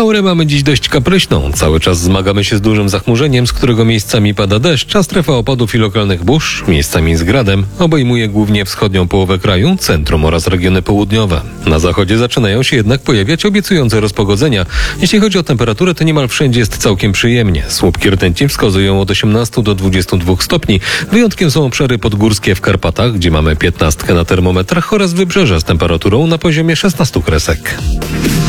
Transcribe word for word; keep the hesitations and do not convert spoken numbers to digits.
Aurę mamy dziś dość kapryśną. Cały czas zmagamy się z dużym zachmurzeniem, z którego miejscami pada deszcz, a strefa opadów i lokalnych burz, miejscami z gradem, obejmuje głównie wschodnią połowę kraju, centrum oraz regiony południowe. Na zachodzie zaczynają się jednak pojawiać obiecujące rozpogodzenia. Jeśli chodzi o temperaturę, to niemal wszędzie jest całkiem przyjemnie. Słupki rtęci wskazują od osiemnastu do dwudziestu dwóch stopni. Wyjątkiem są obszary podgórskie w Karpatach, gdzie mamy piętnastkę na termometrach oraz wybrzeże z temperaturą na poziomie szesnastu kresek.